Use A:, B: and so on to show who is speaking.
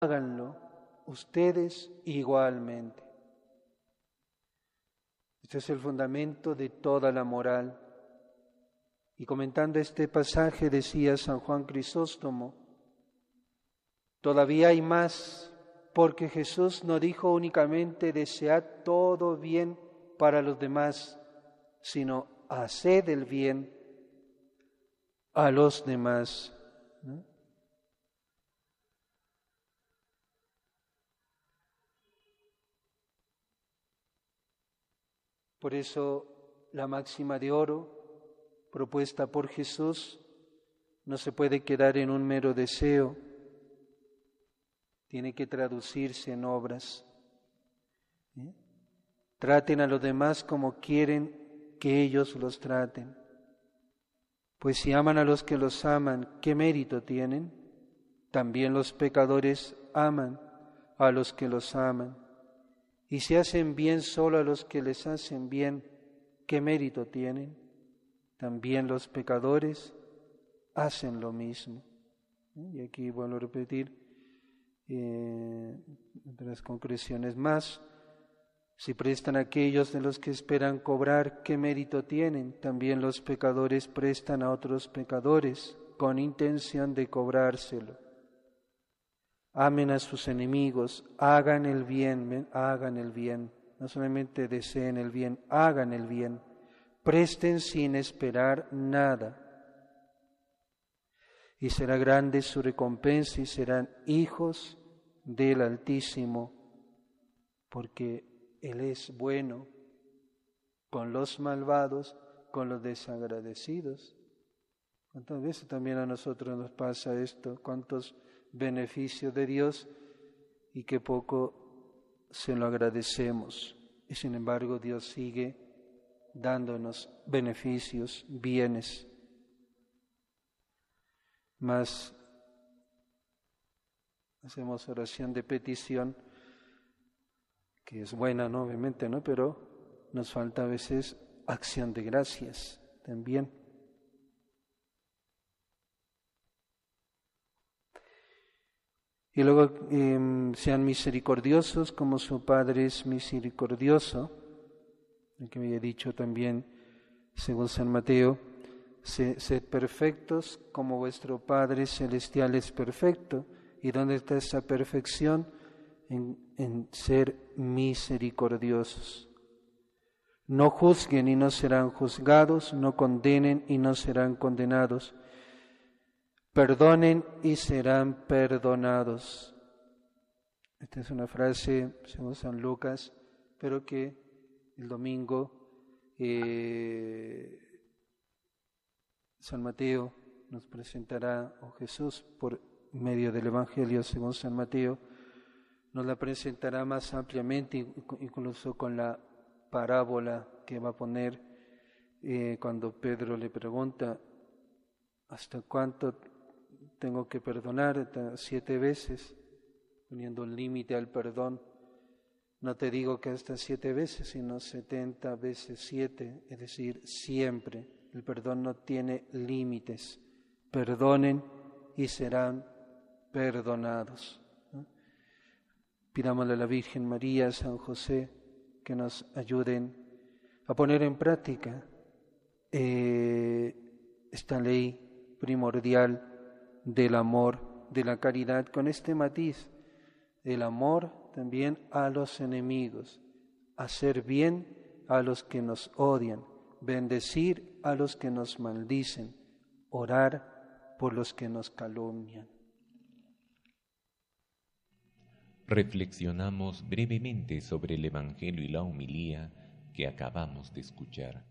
A: háganlo ustedes igualmente. Este es el fundamento de toda la moral. Y comentando este pasaje decía San Juan Crisóstomo, todavía hay más, porque Jesús no dijo únicamente desead todo bien para los demás, sino haced el bien a los demás, ¿no? Por eso la máxima de oro propuesta por Jesús no se puede quedar en un mero deseo, tiene que traducirse en obras. Traten a los demás como quieren que ellos los traten. Pues si aman a los que los aman, ¿qué mérito tienen? También los pecadores aman a los que los aman. Y si hacen bien solo a los que les hacen bien, ¿qué mérito tienen? También los pecadores hacen lo mismo. Y aquí vuelvo a repetir otras concreciones más. Si prestan a aquellos de los que esperan cobrar, ¿qué mérito tienen? También los pecadores prestan a otros pecadores con intención de cobrárselo. Amen a sus enemigos, hagan el bien, no solamente deseen el bien, hagan el bien, presten sin esperar nada. Y será grande su recompensa y serán hijos del Altísimo, porque Él es bueno con los malvados, con los desagradecidos. ¿Cuántas veces también a nosotros nos pasa esto? ¿Cuántos beneficios de Dios y qué poco se lo agradecemos? Y sin embargo Dios sigue dándonos beneficios, bienes. Más hacemos oración de petición, que es buena, ¿no? Obviamente, ¿no? Pero nos falta a veces acción de gracias también. Y luego sean misericordiosos como su Padre es misericordioso, el que me había dicho también según San Mateo, sed perfectos como vuestro Padre Celestial es perfecto. ¿Y dónde está esa perfección? En ser misericordiosos. No juzguen y no serán juzgados, no condenen y no serán condenados. Perdonen y serán perdonados. Esta es una frase según San Lucas, pero que el domingo San Mateo nos presentará, o Jesús por medio del Evangelio según San Mateo, nos la presentará más ampliamente, incluso con la parábola que va a poner cuando Pedro le pregunta, ¿hasta cuánto tengo que perdonar? Hasta 7 veces, poniendo un límite al perdón. No te digo que hasta 7 veces, sino 70 veces 7, es decir, siempre. El perdón no tiene límites. Perdonen y serán perdonados. Pidámosle a la Virgen María, a San José, que nos ayuden a poner en práctica esta ley primordial del amor, de la caridad, con este matiz, el amor también a los enemigos, hacer bien a los que nos odian, bendecir a los que nos maldicen, orar por los que nos calumnian.
B: Reflexionamos brevemente sobre el Evangelio y la homilía que acabamos de escuchar.